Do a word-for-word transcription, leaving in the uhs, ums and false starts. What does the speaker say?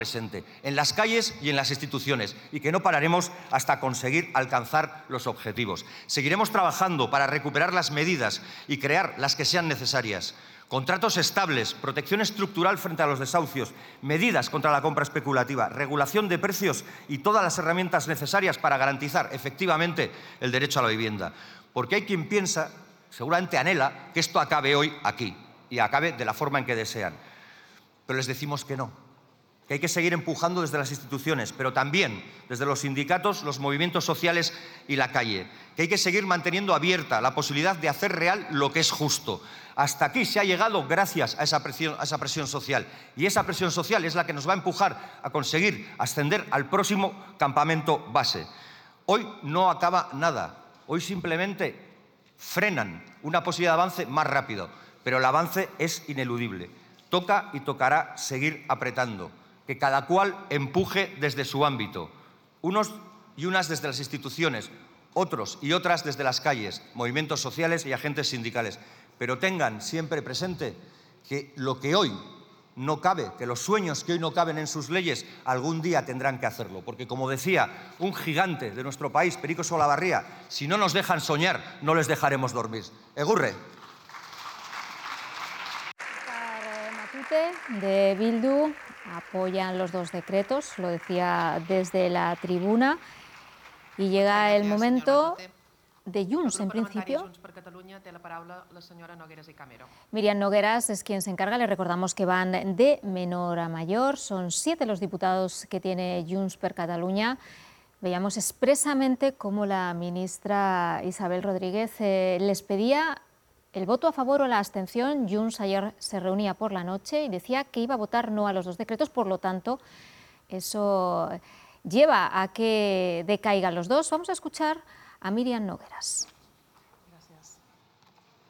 presente, en las calles y en las instituciones, y que no pararemos hasta conseguir alcanzar los objetivos. Seguiremos trabajando para recuperar las medidas y crear las que sean necesarias. Contratos estables, protección estructural frente a los desahucios, medidas contra la compra especulativa, regulación de precios y todas las herramientas necesarias para garantizar efectivamente el derecho a la vivienda. Porque hay quien piensa, seguramente anhela, que esto acabe hoy aquí y acabe de la forma en que desean. Pero les decimos que no. Que hay que seguir empujando desde las instituciones, pero también desde los sindicatos, los movimientos sociales y la calle. Que hay que seguir manteniendo abierta la posibilidad de hacer real lo que es justo. Hasta aquí se ha llegado gracias a esa presión, a esa presión social. Y esa presión social es la que nos va a empujar a conseguir ascender al próximo campamento base. Hoy no acaba nada. Hoy simplemente frenan una posibilidad de avance más rápido. Pero el avance es ineludible. Toca y tocará seguir apretando. Que cada cual empuje desde su ámbito, unos y unas desde las instituciones, otros y otras desde las calles, movimientos sociales y agentes sindicales. Pero tengan siempre presente que lo que hoy no cabe, que los sueños que hoy no caben en sus leyes, algún día tendrán que hacerlo. Porque, como decía un gigante de nuestro país, Perico Solabarría, si no nos dejan soñar, no les dejaremos dormir. Egurre. De Bildu apoyan los dos decretos, lo decía desde la tribuna, y llega el momento de Junts, en principio. Míriam Nogueras es quien se encarga, le recordamos que van de menor a mayor, son siete los diputados que tiene Junts per Catalunya. Veíamos expresamente cómo la ministra Isabel Rodríguez eh, les pedía el voto a favor o la abstención. Junts ayer se reunía por la noche y decía que iba a votar no a los dos decretos, por lo tanto, eso lleva a que decaigan los dos. Vamos a escuchar a Míriam Nogueras.